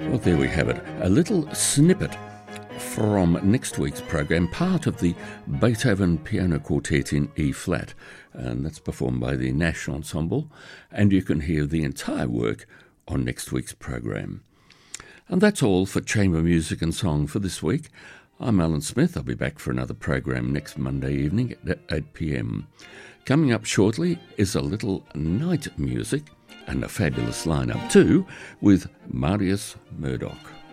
Well, there we have it. A little snippet from next week's program, part of the Beethoven Piano Quartet in E-flat, and that's performed by the Nash Ensemble, and you can hear the entire work on next week's program. And that's all for Chamber Music and Song for this week. I'm Alan Smith. I'll be back for another program next Monday evening at 8 p.m. Coming up shortly is a little night music and a fabulous lineup too with Marius Murdoch.